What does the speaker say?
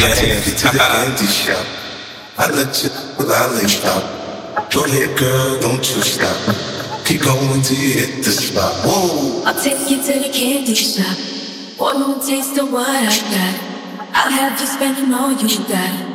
take you to the candy shop. I let you, well I let you stop. Go ahead girl, don't you stop. Keep going till you hit the spot. Whoa. I'll take you to the candy shop. One more taste of what I got. I'll have you spending all you got.